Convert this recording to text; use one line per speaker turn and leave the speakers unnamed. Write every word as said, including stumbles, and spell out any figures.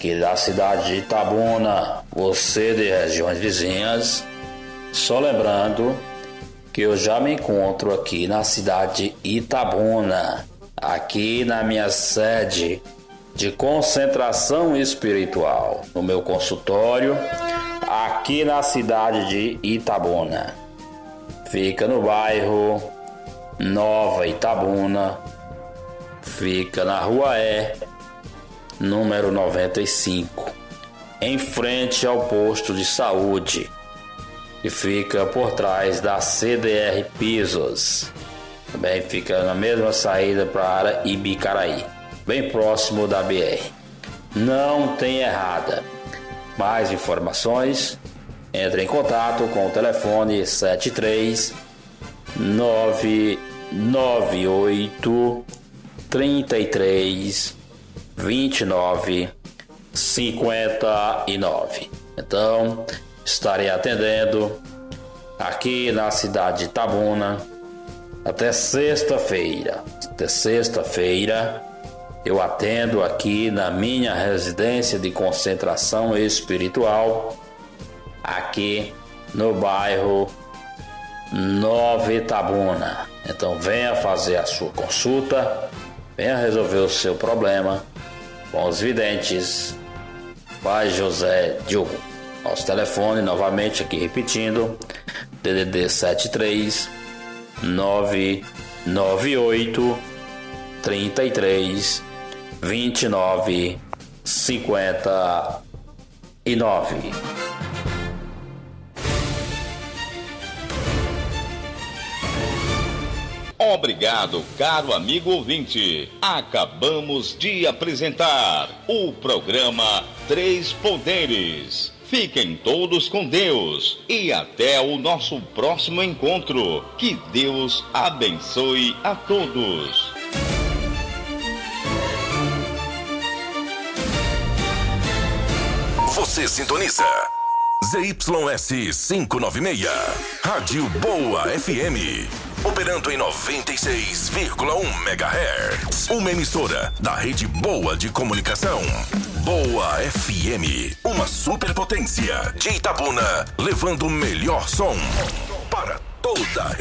aqui da cidade de Itabuna, você de regiões vizinhas, só lembrando que eu já me encontro aqui na cidade de Itabuna, aqui na minha sede de concentração espiritual, no meu consultório, aqui na cidade de Itabuna. Fica no bairro Nova Itabuna, fica na Rua E, número noventa e cinco, em frente ao posto de saúde, que fica por trás da C D R Pisos. Também fica na mesma saída para a área Ibicaraí, bem próximo da B R. Não tem errada. Mais informações, entre em contato com o telefone sete três nove nove oito três três dois nove cinco nove. Então, estarei atendendo aqui na cidade de Itabuna até sexta-feira. Até sexta-feira eu atendo aqui na minha residência de concentração espiritual, aqui no bairro Nova Itabuna. Então venha fazer a sua consulta, venha resolver o seu problema com os videntes Pai José Diogo. Nosso telefone, novamente aqui repetindo, D D D sete três nove nove oito três três dois nove cinco nove.
Obrigado, caro amigo ouvinte. Acabamos de apresentar o programa Três Poderes. Fiquem todos com Deus e até o nosso próximo encontro. Que Deus abençoe a todos.
Você sintoniza Z Y S quinhentos e noventa e seis, Rádio Boa F M, operando em noventa e seis vírgula um megahertz. Uma emissora da Rede Boa de Comunicação. Boa F M, uma superpotência de Itabuna, levando o melhor som para toda a região.